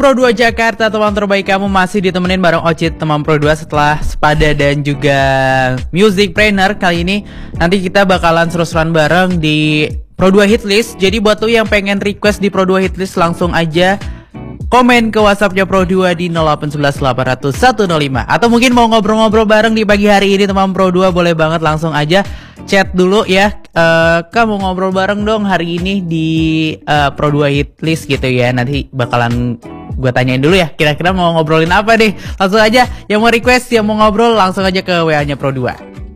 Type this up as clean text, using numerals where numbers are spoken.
Pro 2 Jakarta, teman terbaik kamu masih ditemenin bareng Ocit teman Pro 2 setelah Sepada dan juga Music Trainer. Kali ini nanti kita bakalan seru-seruan bareng di Pro 2 Hitlist. Jadi buat lu yang pengen request di Pro 2 Hitlist, langsung aja komen ke WhatsAppnya Pro 2 di 0811 800 105. Atau mungkin mau ngobrol-ngobrol bareng di pagi hari ini teman Pro 2, boleh banget langsung aja chat dulu ya. Kamu ngobrol bareng dong hari ini di Pro 2 Hitlist gitu ya. Nanti bakalan gue tanyain dulu ya, kira-kira mau ngobrolin apa deh. Langsung aja yang mau request, yang mau ngobrol, langsung aja ke WA-nya Pro 2.